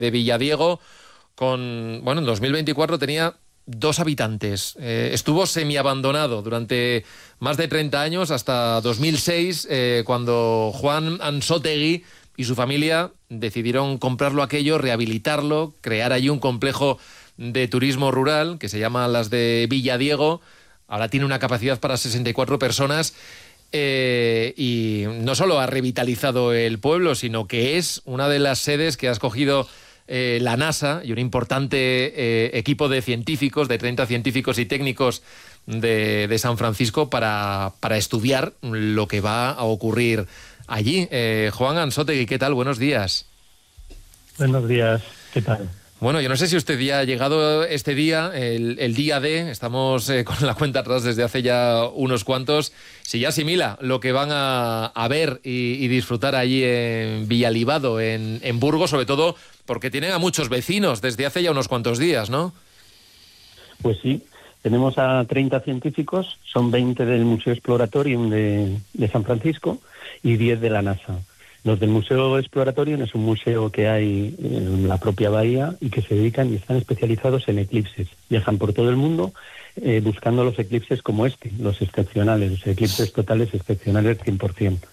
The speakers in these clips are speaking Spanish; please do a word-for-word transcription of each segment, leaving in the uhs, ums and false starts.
de Villadiego, con, bueno, en dos mil veinticuatro tenía dos habitantes. Eh, estuvo semiabandonado durante más de treinta años, hasta dos mil seis, eh, cuando Juan Ansótegui y su familia decidieron comprarlo aquello, rehabilitarlo, crear allí un complejo de turismo rural que se llama Las de Villadiego. Ahora tiene una capacidad para sesenta y cuatro personas. Eh, y no solo ha revitalizado el pueblo, sino que es una de las sedes que ha escogido eh, la NASA y un importante eh, equipo de científicos, de treinta científicos y técnicos de, de San Francisco para, para estudiar lo que va a ocurrir allí. Eh, Juan Ansótegui, ¿qué tal? Buenos días. Buenos días, ¿qué tal? Bueno, yo no sé si usted ya ha llegado este día, el, el día D, estamos eh, con la cuenta atrás desde hace ya unos cuantos, si ya asimila lo que van a, a ver y, y disfrutar allí en Villalibado, en, en Burgos, sobre todo porque tienen a muchos vecinos desde hace ya unos cuantos días, ¿no? Pues sí, tenemos a treinta científicos, son veinte del Museo Exploratorium de, de San Francisco y diez de la NASA. Los del Museo Exploratorium es un museo que hay en la propia bahía y que se dedican y están especializados en eclipses. Viajan por todo el mundo eh, buscando los eclipses como este, los excepcionales, los eclipses totales excepcionales cien por ciento.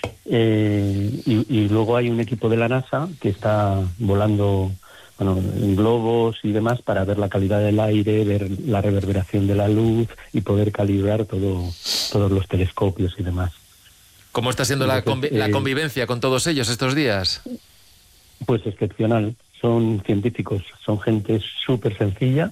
Eh, y, y luego hay un equipo de la NASA que está volando, bueno, en globos y demás para ver la calidad del aire, ver la reverberación de la luz y poder calibrar todo, todos los telescopios y demás. ¿Cómo está siendo la, convi- la convivencia con todos ellos estos días? Pues excepcional. Son científicos, son gente súper sencilla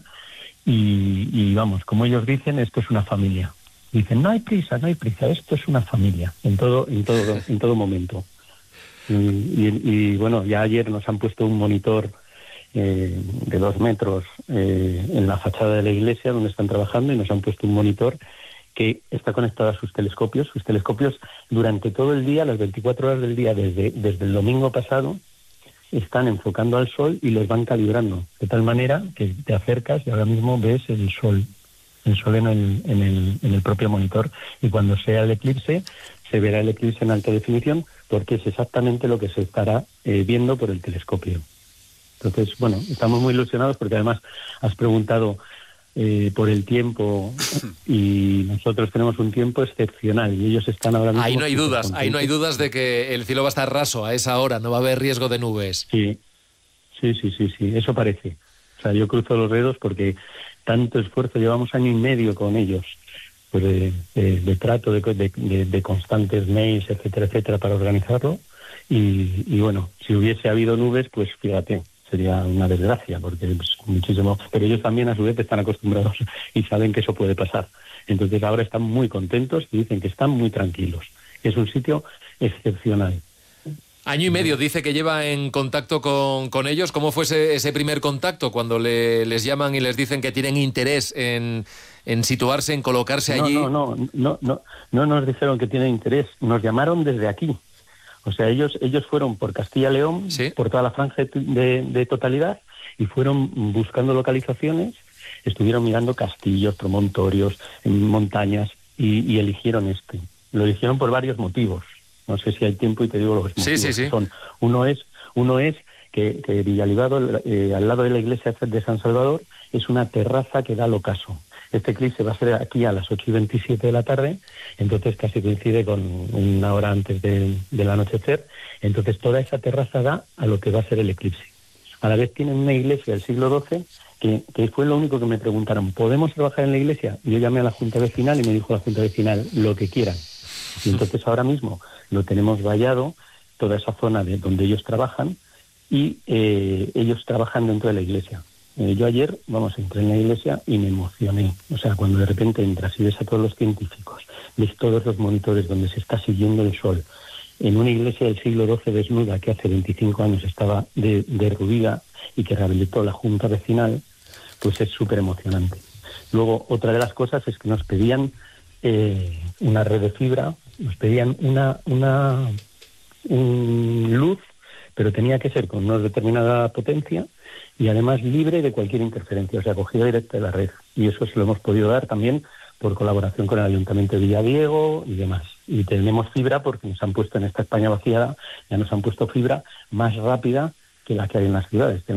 y, y vamos, como ellos dicen, esto es una familia. Dicen, no hay prisa, no hay prisa, esto es una familia, en todo, en todo, en todo momento. Y, y, y bueno, ya ayer nos han puesto un monitor eh, de dos metros eh, en la fachada de la iglesia donde están trabajando y nos han puesto un monitor que está conectado a sus telescopios. Sus telescopios durante todo el día, las veinticuatro horas del día, desde, desde el domingo pasado, están enfocando al sol y los van calibrando, de tal manera que te acercas y ahora mismo ves el sol, el sol en el, en el, en el propio monitor, y cuando sea el eclipse, se verá el eclipse en alta definición, porque es exactamente lo que se estará eh, viendo por el telescopio. Entonces, bueno, estamos muy ilusionados porque además has preguntado Eh, por el tiempo, y nosotros tenemos un tiempo excepcional y ellos están ahora mismo... Ahí no hay dudas, ahí no hay dudas de que el cielo va a estar raso a esa hora, no va a haber riesgo de nubes. Sí, sí, sí, sí, sí, eso parece. O sea, yo cruzo los dedos porque tanto esfuerzo, llevamos año y medio con ellos, pues de, de, de trato, de, de, de constantes mails, etcétera, etcétera, para organizarlo, y, y bueno, si hubiese habido nubes, pues fíjate, sería una desgracia, porque pues, muchísimo, pero ellos también a su vez están acostumbrados y saben que eso puede pasar. Entonces ahora están muy contentos y dicen que están muy tranquilos. Es un sitio excepcional. Año y medio dice que lleva en contacto con, con ellos. ¿Cómo fue ese, ese primer contacto cuando le, les llaman y les dicen que tienen interés en, en situarse, en colocarse allí? No, no, no, no, no, no nos dijeron que tienen interés, nos llamaron desde aquí. O sea, ellos ellos fueron por Castilla y León, ¿sí?, por toda la franja de, de, de totalidad, y fueron buscando localizaciones, estuvieron mirando castillos, promontorios, montañas, y, y eligieron este. Lo eligieron por varios motivos. No sé si hay tiempo y te digo los motivos. Sí, sí, sí. Son. Uno es, uno es que, que Villalibado, eh, al lado de la iglesia de San Salvador, es una terraza que da al ocaso. Este eclipse va a ser aquí a las ocho y veintisiete de la tarde, entonces casi coincide con una hora antes de, del anochecer. Entonces toda esa terraza da a lo que va a ser el eclipse. A la vez tienen una iglesia del siglo doce, que, que fue lo único que me preguntaron, ¿podemos trabajar en la iglesia? Yo llamé a la Junta Vecinal y me dijo la Junta Vecinal, lo que quieran. Y entonces ahora mismo lo tenemos vallado, toda esa zona de donde ellos trabajan, y eh, ellos trabajan dentro de la iglesia. Eh, yo ayer, vamos, entré en la iglesia y me emocioné. O sea, cuando de repente entras y ves a todos los científicos, ves todos los monitores donde se está siguiendo el sol, en una iglesia del siglo doce desnuda que hace veinticinco años estaba de, derruida y que rehabilitó la Junta Vecinal, pues es súper emocionante. Luego, otra de las cosas es que nos pedían eh, una red de fibra, nos pedían una, una un luz, pero tenía que ser con una determinada potencia y además libre de cualquier interferencia, o sea, acogida directa de la red. Y eso se lo hemos podido dar también por colaboración con el Ayuntamiento de Villadiego y demás. Y tenemos fibra porque nos han puesto en esta España vaciada, ya nos han puesto fibra más rápida que las que hay en las ciudades.